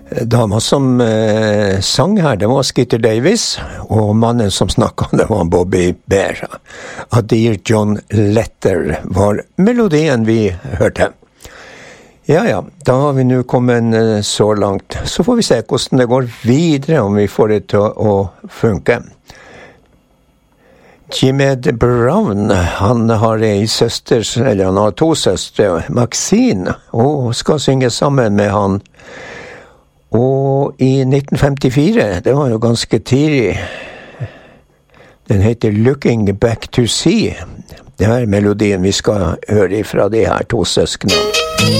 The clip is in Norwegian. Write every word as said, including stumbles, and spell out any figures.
Dama som eh, sang her, det var Skeeter Davis, og mannen som snakket, det var Bobby Bear. A Dear John Letter var melodien vi hørte. Ja, ja, da har vi nu kommet eh, så langt. Så får vi se hvordan det går videre, om vi får det til å, å funke. Jimmy Brown, han har en søster, eller han har to søstre, Maxine, og skal synge sammen med han. Og i nitten femtifire, det var jo ganske tidlig, den heter Looking Back to Sea. Det er melodien vi skal høre fra de her to søskene.